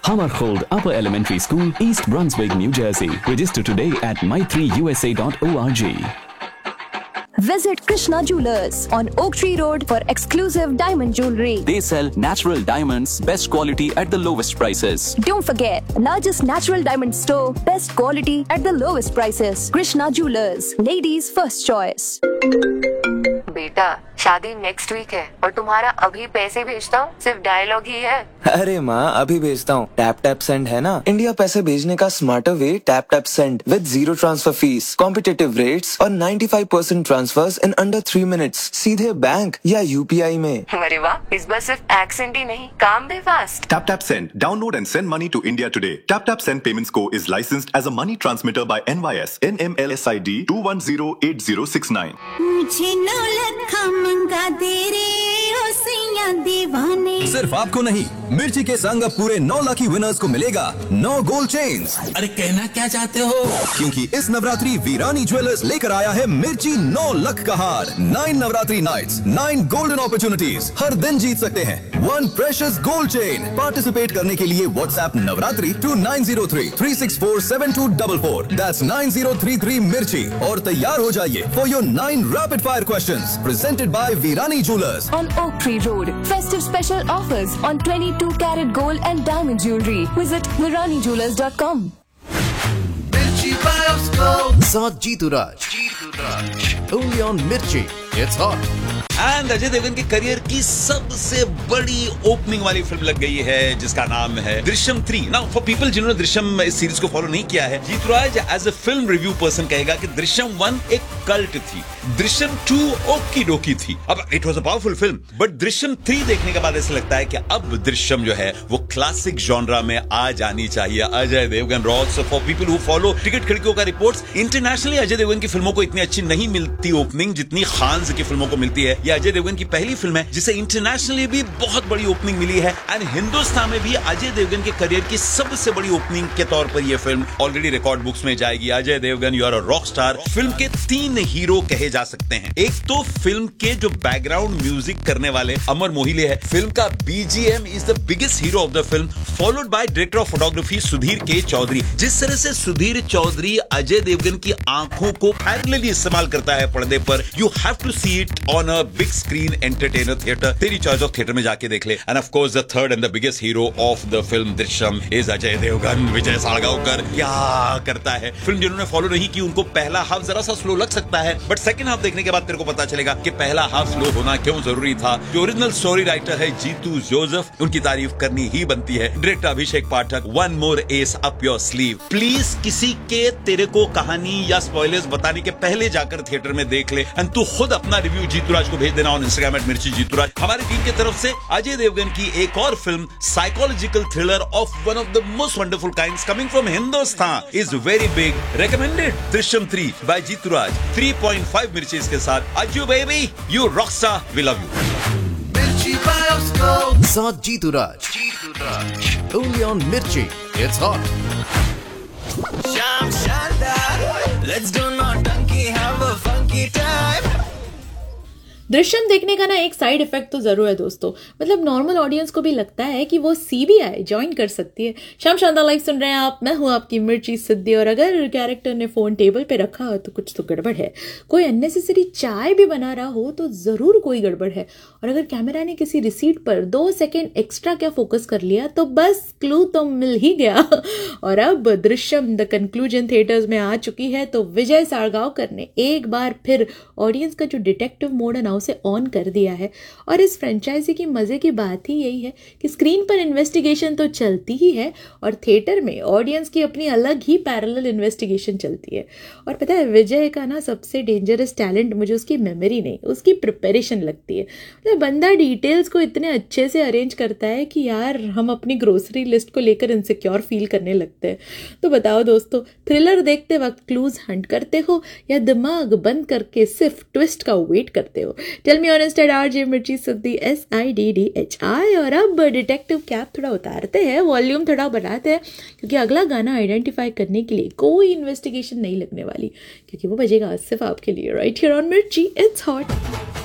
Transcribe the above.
Hammarskjöld Upper Elementary School, East Brunswick, New Jersey. Register today at my3usa.org. Visit Krishna Jewelers on Oak Tree Road for exclusive diamond jewelry. They sell natural diamonds, best quality at the lowest prices. Don't forget, largest natural diamond store, best quality at the lowest prices. Krishna Jewelers, ladies' first choice. बेटा शादी next week है और तुम्हारा अभी पैसे भेजता हूँ सिर्फ डायलॉग ही है। अरे माँ अभी भेजता हूँ। टैप टैप सेंड है ना, इंडिया पैसे भेजने का smarter way. Tap tap send with zero transfer fees, competitive rates और 95% ट्रांसफर्स इन अंडर 3 मिनट्स, सीधे बैंक या यूपीआई में। अरे वाह, इस बार सिर्फ एक्सेंट ही नहीं, काम भी fast. Tap Tap Send. Download and send money to India today. Tap Tap Send Payments Co. is licensed as a money transmitter by NYS NMLSID 2108069. मुझे नौलखा मंगा दे रे ओ सैया दीवाने। सिर्फ आपको नहीं, मिर्ची के संग अब पूरे 9 लाखी विनर्स को मिलेगा 9 गोल्ड चेन्स। अरे कहना क्या चाहते हो? क्योंकि इस नवरात्रि वीरानी ज्वेलर्स लेकर आया है मिर्ची 9 लाख का हार। 9 नवरात्रि नाइट्स, 9 गोल्डन अपॉर्चुनिटीज। हर दिन जीत सकते हैं 1 प्रेशियस गोल्ड चेन। पार्टिसिपेट करने के लिए व्हाट्सएप नवरात्रि to 9033647244। That's 9033 मिर्ची और तैयार हो जाइए for your 9 rapid fire questions presented by Virani Jewelers On Oak Tree Road, festive special offers on 22 karat gold and diamond jewelry. Visit ViraniJewelers.com. साथ जीतू राज only on मिर्ची, it's hot। And Ajay Devgan के career की सबसे बड़ी ओपनिंग वाली film लग गई है जिसका नाम है दृश्यम 3। नाउ फॉर पीपल जिन्होंने दृश्यम इस सीरीज को फॉलो नहीं किया है, जीतराज as a film review person कहेगा कि दृश्यम 1 एक कल्ट थी, दृश्यम 2 ओकी डोकी थी। अब it was a powerful film, but Drishyam 3 देखने के बाद ऐसा लगता है कि अब दृश्यम जो है वो क्लासिक जॉनरा में आ जानी चाहिए। Ajay Devgan rocks. For people who follow ticket खिड़कियों का रिपोर्ट्स, इंटरनेशनली अजय देवगन की फिल्मों को इतनी अच्छी नहीं मिलती ओपनिंग जितनी खान्स की फिल्मों को मिलती है। ये अजय देवगन की पहली फिल्म है जिसे इंटरनेशनली भी बहुत बड़ी ओपनिंग मिली है एंड हिंदुस्तान में भी अजय देवगन के करियर की सबसे बड़ी ओपनिंग के तौर पर यह फिल्म ऑलरेडी रिकॉर्ड बुक्स में जाएगी। Ajay Devgan you are a rock star. Film के 3 हीरो कहे जा सकते हैं। एक तो फिल्म के जो बैकग्राउंड म्यूजिक करने वाले अमर मोहिले है। फिल्म का BGM is the biggest hero of the film, followed by director of photography Sudhir के चौधरी। जिस तरह से सुधीर चौधरी अजय देवगन की आंखों को पैरेलली इस्तेमाल करता है पर्दे पर, you have to see it on a big screen entertainer theatre. तेरी चॉइस ऑफ थिएटर में जाके देख ले। End of course the third and the biggest hero of the film Drishyam is Ajay Devgan. विजय सालगांवकर क्या करता है। फिल्म जिन्होंने फॉलो नहीं की उनको पहला हाफ जरा सा स्लो लग सकता है, बट सेकंड हाफ देखने के बाद तेरे को पता चलेगा कि पहला हाफ स्लो होना क्यों जरूरी था। जो ओरिजिनल स्टोरी राइटर है जीतू जोसेफ, उनकी तारीफ करनी ही बनती है। Director Abhishek Pathak, one more S up your sleeve. Please किसी के तेरे को कहानी या स्पॉयलर्स बताने के पहले जाकर थिएटर में देख ले एंड तू खुद अपना रिव्यू जीतूराज को भेज देना ऑन इंस्टाग्राम @मिर्ची जीतूराज। हमारी टीम की तरफ से अजय देवगन की एक और film psychological thriller of one of the most wonderful kinds coming from Hindustan is very big, recommended Drishyam 3 bye जीतूराज। 3.5 मिर्ची के साथ। Ajju baby you rock star, we love you. साथ जीतू राज only on मिर्ची, it's hot। शाम शानदार, let's do naughty, have a funky time। Drishyam देखने का ना एक साइड इफेक्ट तो जरूर है दोस्तों, मतलब नॉर्मल ऑडियंस को भी लगता है कि वो सीबीआई ज्वाइन कर सकती है। शाम शानदार लाइव सुन रहे हैं आप, मैं हूं आपकी मिर्ची सिद्धि। और अगर कैरेक्टर ने फोन टेबल पे रखा हो तो कुछ तो गड़बड़ है, कोई अननेसेसरी चाय भी बना रहा हो तो जरूर कोई गड़बड़ है। और अगर कैमरा ने किसी रिसीट पर 2 सेकेंड एक्स्ट्रा क्या फोकस कर लिया तो बस क्लू तो मिल ही गया। और अब दृश्यम द कंक्लूजन थिएटर्स में आ चुकी है, तो विजय सालगांवकर ने एक बार फिर ऑडियंस का जो डिटेक्टिव मोड है उसे ऑन कर दिया है। और इस फ्रेंचाइजी की मजे की बात ही यही है कि स्क्रीन पर इन्वेस्टिगेशन तो चलती ही है और थिएटर में ऑडियंस की अपनी अलग ही पैरेलल इन्वेस्टिगेशन चलती है। और पता है विजय का ना सबसे डेंजरस टैलेंट मुझे उसकी मेमोरी नहीं, उसकी प्रिपरेशन लगती है। मतलब बंदा डिटेल्स को इतने अच्छे से अरेंज करता है कि यार हम अपनी ग्रोसरी लिस्ट को लेकर इनसिक्योर फील करने लगते हैं। तो बताओ दोस्तों, थ्रिलर देखते वक्त क्लूज हंट करते हो या दिमाग बंद करके सिर्फ ट्विस्ट का वेट करते हो? Tell me on Insta RJ मिर्ची सिद्धि SIDDHI। और अब डिटेक्टिव कैप थोड़ा उतारते हैं, वॉल्यूम थोड़ा बढ़ाते हैं, क्योंकि अगला गाना आइडेंटिफाई करने के लिए कोई इन्वेस्टिगेशन नहीं लगने वाली, क्योंकि वो बजेगा सिर्फ आपके लिए राइट हियर ऑन मिर्ची, इट्स हॉट।